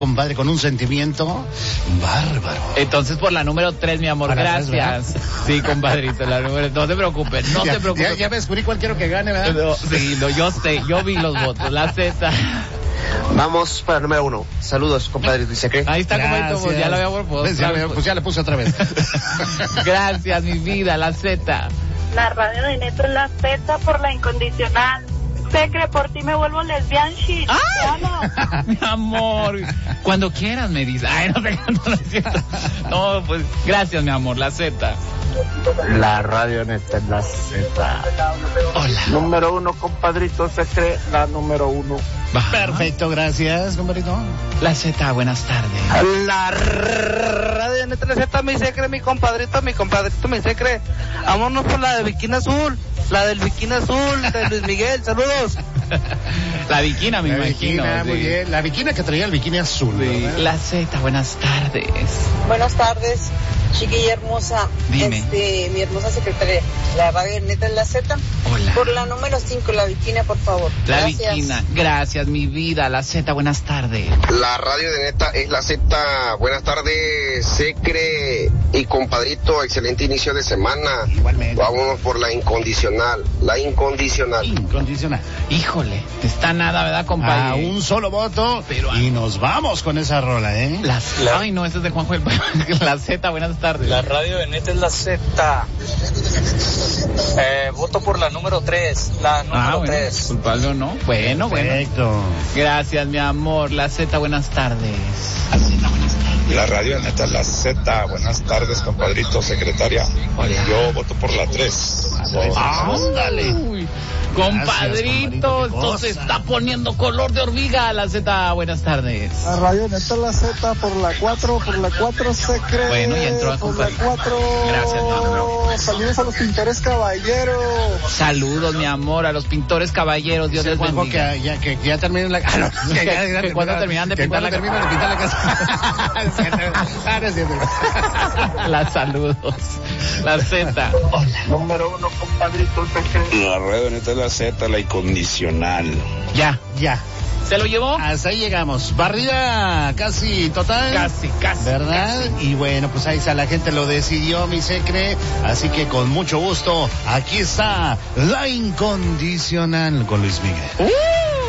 compadre, con un sentimiento bárbaro. Entonces por la número 3, mi amor, gracias. Sí, compadrito, la número, no te preocupes, no te preocupes. Ya me descubrí cuál quiero que gane, ¿verdad? No, sí, no, yo sé, yo vi los votos, la Z. Vamos para el número 1. Saludos, compadre. Dice que. Ahí está, compadrito, pues ya lo había puesto. Pues ya le puse otra vez. Gracias, mi vida, la Z. La radio de Neto es la Z por la incondicional. Secre, por ti me vuelvo lesbianchi. Mi amor, cuando quieras me dices. Ay, no te canto, no es cierto. No, pues, gracias, mi amor, la Z. La radio Neta es la Z. Hola. Número 1, compadrito, se cree la número 1. Perfecto, gracias, compadrito. La Z, buenas tardes. La radio Neta es la Z, mi secre, mi compadrito, mi secre. Vámonos por la de Bikini Azul. La del Bikini Azul, de Luis Miguel, saludos. La Bikina, me imagino. Bikina, muy bien. La Bikina que traía el bikini azul. Sí. La Z, buenas tardes. Buenas tardes, chiquilla hermosa. Dime. Mi hermosa secretaria. La radio Neta es la Z. Hola. Por la número 5, la Bikina, por favor. La Gracias. Bikina, gracias, mi vida. La Z, buenas tardes. La radio de Neta es la Z. Buenas tardes, Secre y compadrito. Excelente inicio de semana. Igualmente. Vámonos por la incondicional. La incondicional. Incondicional. Híjole, está nada, ¿verdad, compadre? A un solo voto. Y nos vamos con esa rola, ¿eh? Ay, no, ese es de Juanjo el La Z, buenas tardes. La radio de Neta es la Z. Voto por la número 3. La número 3. Culpable o no. Bueno. Perfecto. Gracias, mi amor. La Z, buenas tardes. La radio Neta es la Z. Buenas tardes, compadrito, secretaria. Hola. Yo voto por la 3. ¡Ándale! Uy, compadrito, esto se está poniendo color de hormiga. La Z, buenas tardes. La radio Neta es la Z por la 4 se cree. Bueno, y entró a por la compadre. 4. Gracias, mi amor. Saludos a los pintores caballeros. Saludos, mi amor, a los pintores caballeros. Dios les Juanjo, bendiga. que ya terminen la... Que cuando terminan de pintar la casa. No es cierto. Las saludos. La Z. Número 1, compadrito, se cree. La radio Neta es la Z, la incondicional. Ya. ¿Se lo llevó? Hasta ahí llegamos. Barrida casi total. Casi. ¿Verdad? Y bueno, pues ahí está, la gente lo decidió, mi secre. Así que con mucho gusto, aquí está La Incondicional con Luis Miguel.